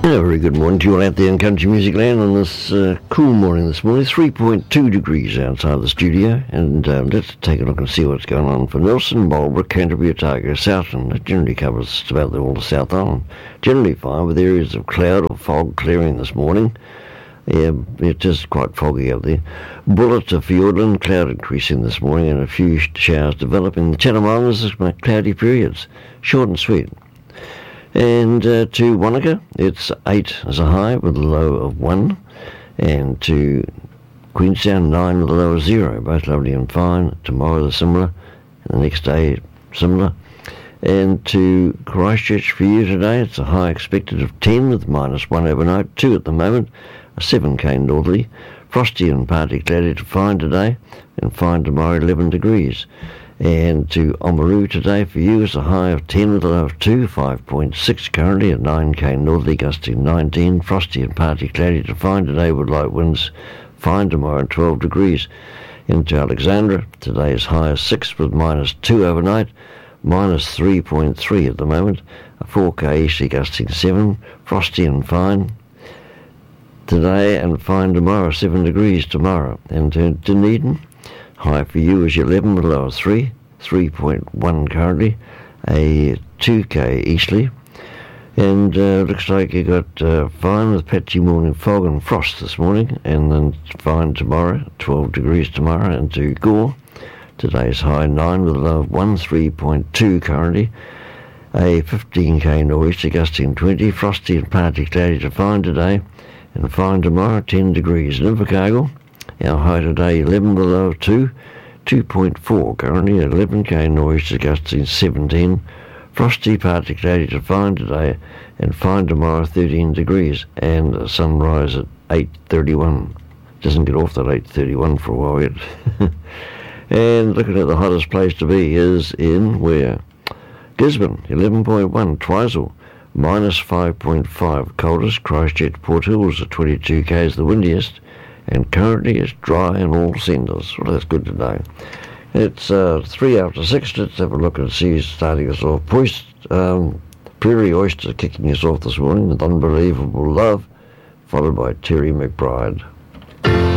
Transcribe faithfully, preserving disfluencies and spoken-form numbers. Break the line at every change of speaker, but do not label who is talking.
A very good morning to you all out there in country music land on this uh, cool morning this morning. three point two degrees outside the studio, and um, let's take a look and see what's going on for Nelson, Marlborough, Canterbury, Otago, Southland. It generally covers just about all the South Island. Generally fine with areas of cloud or fog clearing this morning. Yeah, it's just quite foggy up there. Bullet to Fiordland, cloud increasing this morning and a few showers developing. The Chatham Islands is cloudy periods, short and sweet. And uh, to Wanaka, it's eight as a high with a low of one. And to Queenstown, nine with a low of zero. Both lovely and fine. Tomorrow, the similar. And the next day, similar. And to Christchurch for you today, it's a high expected of ten with minus one overnight. two at the moment. A seven K northerly. Frosty and partly cloudy to fine today. And fine tomorrow, eleven degrees. And to Oamaru today for you is a high of ten with a low of two, five point six currently, a nine K northerly gusting nineteen, frosty and partly cloudy to fine today with light winds, fine tomorrow and twelve degrees. Into Alexandra, today is high of six with minus two overnight, minus three point three at the moment, a four K easterly gusting seven, frosty and fine today and fine tomorrow, seven degrees tomorrow. And to Dunedin, high for you is eleven with a low of three, three point one currently, a two K easterly. And uh, looks like you got uh, fine with patchy morning fog and frost this morning, and then fine tomorrow, twelve degrees tomorrow. And to Gore, today's high nine with a low of one, three point two currently, a fifteen K nor'easter gusting twenty, frosty and partly cloudy to fine today, and fine tomorrow, ten degrees. And Invercargill, our high today, eleven with a low of two, two point four currently, eleven K nor'easter gusting seventeen, frosty, partly cloudy to fine today, and fine tomorrow, thirteen degrees, and a sunrise at eight thirty-one. Doesn't get off that eight thirty-one for a while yet. And looking at the hottest place to be is in where? Gisborne, eleven point one, Twizel, minus five point five, coldest, Christchurch, Port Hills at twenty-two K's, the windiest, and currently it's dry in all centres. Well, that's good to know. It's uh, three after six. Let's have a look and see who's starting us off. Poist, um, Prairie Oyster kicking us off this morning with Unbelievable Love, followed by Terry McBride.